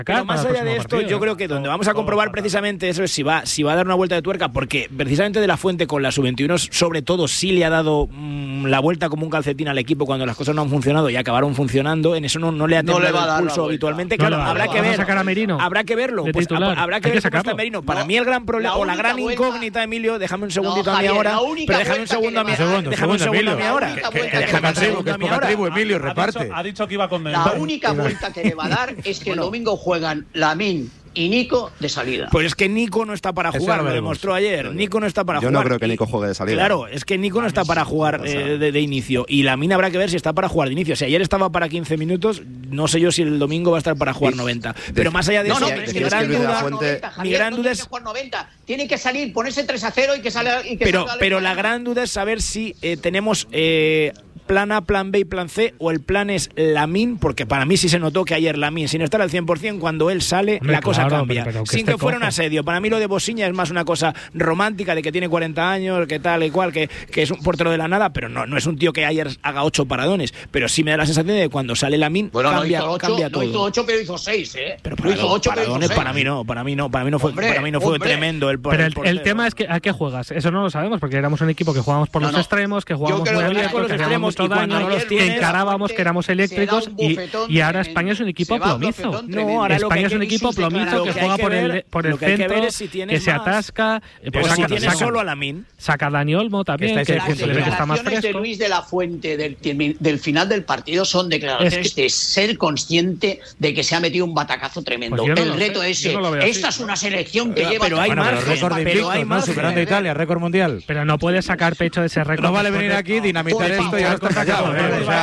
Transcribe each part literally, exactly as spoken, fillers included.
Pero más allá de esto, partido, yo creo que donde vamos a comprobar precisamente eso es si va, si va a dar una vuelta de tuerca, porque precisamente De la Fuente con la sub veintiuno, sobre todo, sí le ha dado mmm, la vuelta como un calcetín al equipo cuando las cosas no han funcionado y acabaron funcionando. En eso no, no le ha temblado no el pulso habitualmente. No, claro, no, habrá no, que ver. Sacar a Merino habrá que verlo. Pues, habrá que Hay ver que cómo está Merino. Para no, mí el gran problema, o la gran vuelta, incógnita, Emilio, déjame un segundito no, Javier, a mí ahora, pero déjame un segundo a mí ahora. Déjame un segundo a mí ahora. Déjame un segundo a mí ahora. Emilio, reparte. Ha dicho que iba con La única vuelta que le va a dar es que el domingo juegan Lamine y Nico de salida. Pues es que Nico no está para jugar, lo, lo demostró ayer. No, Nico no está para yo jugar. Yo no creo que Nico juegue de salida. Claro, es que Nico no está para jugar eh, de, de inicio. Y Lamine habrá que ver si está para jugar de inicio. Si ayer estaba para quince minutos, no sé yo si el domingo va a estar para jugar noventa. Pero más allá de no, eso, no, mi es gran duda, Fuente... mi gran duda es noventa. Tiene que salir, ponerse tres a cero y que salga. Y que pero salga pero la gran duda es saber si eh, tenemos eh, plan A, plan B y plan C, o el plan es Lamine, porque para mí sí se notó que ayer Lamine, sin estar al cien por cien, cuando él sale, hombre, la cosa claro, cambia. Hombre, sin que fuera cojo. un asedio. Para mí lo de Bosiña es más una cosa romántica, de que tiene cuarenta años, que tal y cual, que, que es un portero de la nada, pero no, no es un tío que ayer haga ocho paradones. Pero sí me da la sensación de que cuando sale Lamine, bueno, cambia, no hizo ocho, cambia no todo. No hizo ocho, pero hizo seis, ¿eh? Pero no hizo ocho, paradones pero hizo para mí no, para mí no, para mí no fue, hombre, para mí no fue hombre. tremendo el Pero el, el, el tema es que ¿a qué juegas? Eso no lo sabemos, porque éramos un equipo que jugábamos por no, los no. extremos, que jugábamos muy abiertos, que hacíamos mucho daño, que encarábamos, que éramos eléctricos y, y ahora España es un equipo plomizo. No, ahora España es un equipo plomizo que juega por el por el centro, que se atasca, pues si tiene solo a Lamine. Saca a Dani Olmo también, que está más fresco. De Luis de la Fuente del, del final del partido son declaraciones es que, de ser consciente de que se ha metido un batacazo tremendo. Pues el reto es ese. No Esta es una selección que pero, lleva... Pero hay bueno, margen, récord de pero hay más superando a Italia, récord mundial. Pero no puedes sacar pecho de ese récord. No vale venir aquí, dinamitar esto y ahora está callado.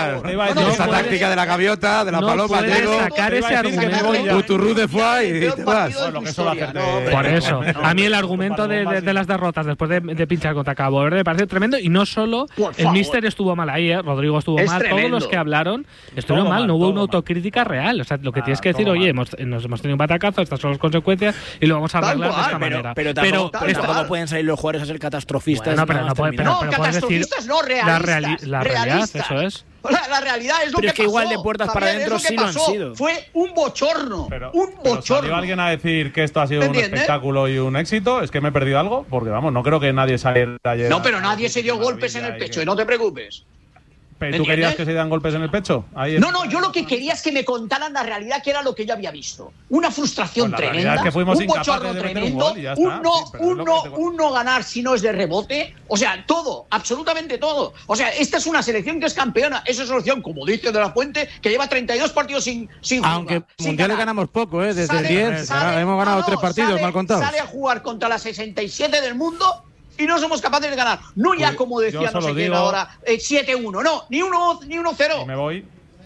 Esa táctica de la gaviota, de la paloma, Diego. sacar ese argumento. Buturrú de foie y te vas. Por eso. A mí el argumento de las derrotas después de pinchar contra Cabo Verde me parece tremendo, y no solo el míster estuvo mal ahí, ¿eh? Rodrigo estuvo es mal, tremendo. todos los que hablaron estuvieron todo mal, mal, no hubo una autocrítica mal. real. O sea, lo que ah, tienes que decir, oye, hemos, nos hemos tenido un batacazo, estas son las consecuencias y lo vamos a arreglar de esta pero, manera. Pero, pero tampoco, pero, pero tampoco pueden salir los jugadores a ser catastrofistas. Bueno, pero no, puede, pero, no pero catastrofistas decir no, realistas. La, reali la realidad, realistas. Eso es. La, la realidad es lo pero que es que pasó, igual de puertas para adentro sí lo han sido. Fue un bochorno, pero, un bochorno. Pero ¿salió alguien a decir que esto ha sido un espectáculo y un éxito? Es que me he perdido algo, porque vamos, no creo que nadie saliera ayer. No, pero nadie se dio golpes en el pecho, y no te preocupes. ¿Pero tú querías que se dieran golpes en el pecho? Ahí no, no, yo lo que quería es que me contaran la realidad, que era lo que yo había visto. Una frustración pues tremenda, es que fuimos un bochorno de tremendo, un, un no, sí, un, no, un no ganar si no es de rebote. O sea, todo, absolutamente todo. O sea, esta es una selección que es campeona. Esa es una selección, como dice De la Fuente, que lleva treinta y dos partidos sin, sin jugar. Aunque mundiales ganamos poco, ¿eh? Desde el diez sale, hemos ganado no, tres partidos, sale, mal contados. Sale a jugar contra la sesenta y siete del mundo y no somos capaces de ganar. No ya, como decía no sé quién ahora, eh, siete uno. No, ni uno cero. Y me voy.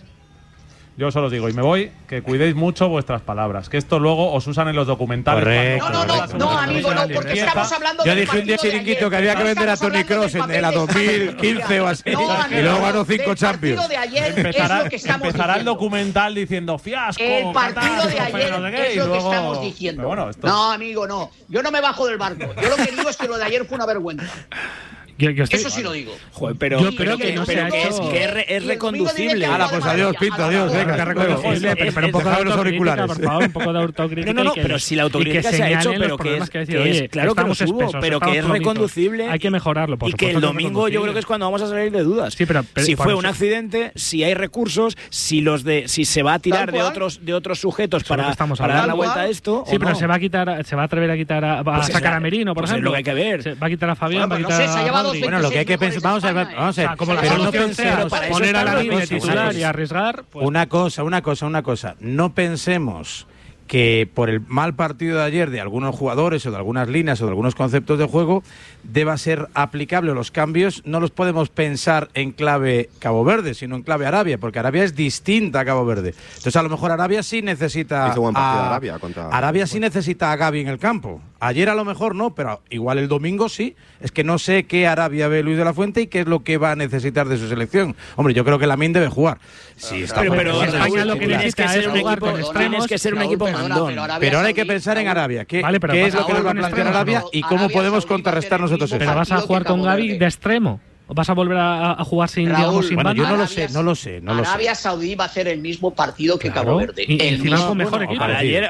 Yo solo digo, y me voy, que cuidéis mucho vuestras palabras, que esto luego os usan en los documentales. Correcto, no, no, no, no, amigo, no, porque estamos hablando. Yo dije un día chiringuito que había que vender a Toni Kroos en la dos mil quince o así, y luego ganó cinco Champions. Empezará, empezará el documental diciendo fiasco. El partido de ayer es lo que estamos diciendo. Bueno, no, amigo, no. Yo no me bajo del barco. Yo lo que digo es que lo de ayer fue una vergüenza. Yo, yo estoy, Eso sí lo digo. Joder, pero yo creo que, que no pero se que ha es, hecho. que es, re, es reconducible. Ahora, pues adiós, Pinto, adiós. Venga, es reconducible, pero, pero un poco de autocrítica, por favor, un poco de autocrítica. No, no, no, pero si la autocrítica se ha hecho, pero que es, que decir, que es claro que lo subo, pero que es reconducible. Hay que mejorarlo, por y que el domingo yo creo que es cuando vamos a salir de dudas. Sí, pero, pero si fue un accidente, si hay recursos, si los de si se va a tirar de otros de otros sujetos para para dar la vuelta a esto. Sí, pero se va a quitar, se va a atrever a quitar a sacar a Merino, por ejemplo. Lo que hay que ver. Va a quitar a Fabián, va a quitar a Bueno, lo que hay que pensar, vamos a ver, vamos a ver, como pero no pensemos, poner a la línea de titular y arriesgar. Pues. Una cosa, una cosa, una cosa. No pensemos que por el mal partido de ayer de algunos jugadores o de algunas líneas o de algunos conceptos de juego deba ser aplicable los cambios. No los podemos pensar en clave Cabo Verde, sino en clave Arabia, porque Arabia es distinta a Cabo Verde. Entonces a lo mejor Arabia sí necesita Hizo buen partido a Arabia, contra... Arabia sí necesita a Gavi en el campo. Ayer a lo mejor no, pero igual el domingo sí. Es que no sé qué Arabia ve Luis de la Fuente y qué es lo que va a necesitar de su selección. Hombre, yo creo que Lamine debe jugar. Sí, está pero, pero España lo que necesita es jugar con extremos. Tienes que ser un equipo mandón. Pero ahora hay que pensar en Arabia. ¿Qué, vale, ¿qué es lo que nos va a plantear Arabia y cómo podemos contrarrestar nosotros eso? Pero vas a jugar con Gavi de extremo. vas a volver a, a jugar sin, Raúl, digamos, sin bueno, banda. yo no lo Arabia, sé, no lo sé, no lo sé. Arabia Saudí va a hacer el mismo partido que Claro. Cabo Verde. Y, y el encima mismo. con mejor Bueno, equipo. Ayer,